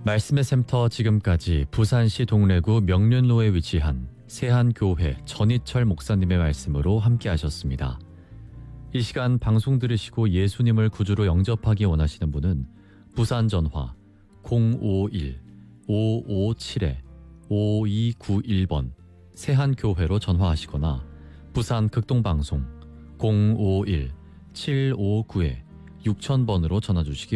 말씀의 샘터 지금까지 부산시 동래구 명륜로에 위치한 세한교회 전희철 목사님의 말씀으로 함께 하셨습니다. 이 시간 방송 들으시고 예수님을 구주로 영접하기 원하시는 분은 부산 전화 051-557-5291번 세한교회로 전화하시거나 부산 극동방송 051-759-6000번으로 전화 주시기